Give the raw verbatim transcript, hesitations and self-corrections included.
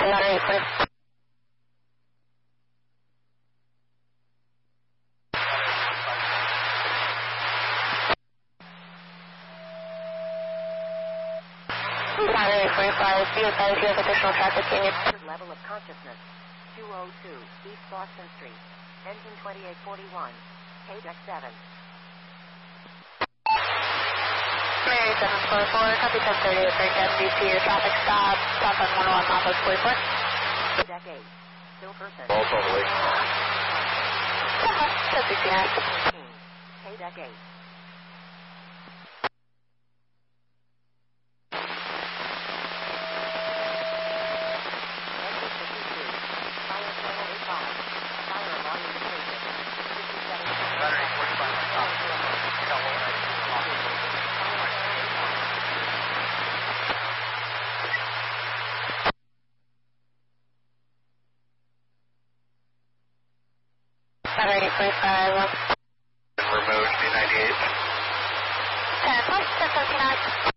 battery forty. Battery forty-five, be advised you have additional traffic in your level of consciousness. two oh two East Boston Street. Engine twenty-eight forty-one. K D E C seven. Mary seven four four, copy ten thirty at break M D C, your traffic stop, stop on one oh one Northwest forty-four. K D E C eight. Still person. All totally. ten sixty-nine. K D E C eight. Battery forty-five. Remote B ninety-eight. ten, ten seventy-nine.